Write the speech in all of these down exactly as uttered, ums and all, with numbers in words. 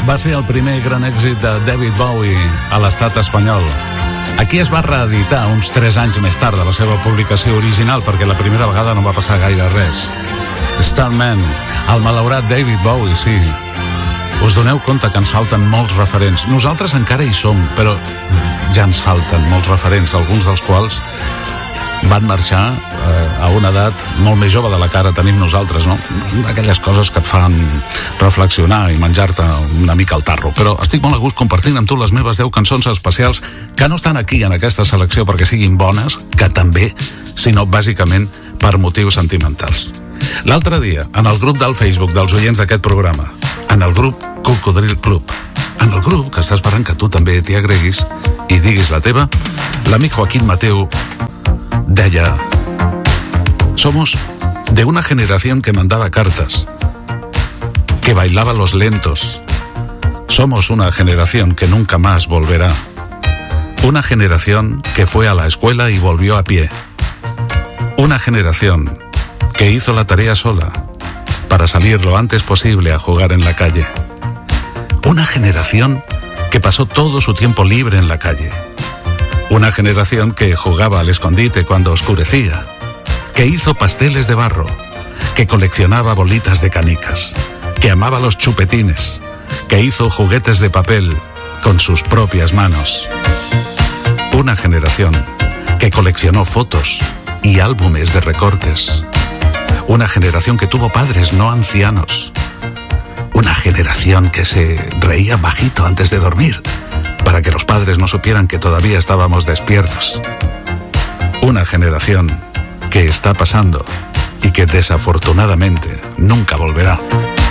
va ser el primer gran èxit de David Bowie a l'estat espanyol. Aquí es va reeditar uns tres anys més tard de la seva publicació original, perquè la primera vegada no va passar gaire res. Starman, el malaurat David Bowie, sí. Us doneu compte que ens falten molts referents. Nosaltres encara hi som, però ja ens falten molts referents, alguns dels quals van marxar eh, a una edat molt més jove de la que ara tenim nosaltres, no? Aquelles coses que et fan reflexionar i menjar-te una mica al tarro. Però estic molt a gust compartint amb tu les meves deu cançons especials que no estan aquí en aquesta selecció perquè siguin bones, que també, sinó bàsicament per motius sentimentals. L'altre dia, en el grup del Facebook dels oients d'aquest programa, en el grup Cocodril Club, en el grup que està esperant que tu també t'hi agreguis i diguis la teva, l'amic Joaquín Mateu deia: somos de una generación que mandaba cartas, que bailaba los lentos. Somos una generación que nunca más volverá. Una generación que fue a la escuela y volvió a pie. Una generación que hizo la tarea sola para salir lo antes posible a jugar en la calle. Una generación que pasó todo su tiempo libre en la calle. Una generación que jugaba al escondite cuando oscurecía, que hizo pasteles de barro, que coleccionaba bolitas de canicas, que amaba los chupetines, que hizo juguetes de papel con sus propias manos. Una generación que coleccionó fotos y álbumes de recortes. Una generación que tuvo padres no ancianos. Una generación que se reía bajito antes de dormir, para que los padres no supieran que todavía estábamos despiertos. Una generación que está pasando y que desafortunadamente nunca volverà.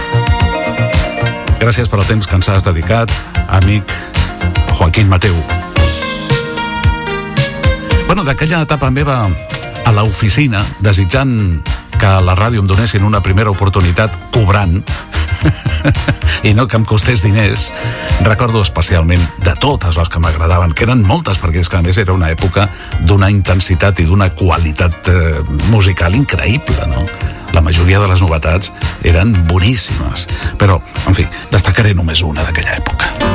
Gràcies per el temps que ens has dedicat, amic Joaquín Mateu. Bueno, d'aquella etapa meva a l'oficina, desitjant que a la ràdio em donessin una primera oportunitat cobrant i no que em costés diners, recordo especialment de totes les que m'agradaven, que eren moltes, perquè és que a més era una època d'una intensitat i d'una qualitat eh, musical increïble, no? La majoria de les novetats eren boníssimes, però, en fi, destacaré només una d'aquella època.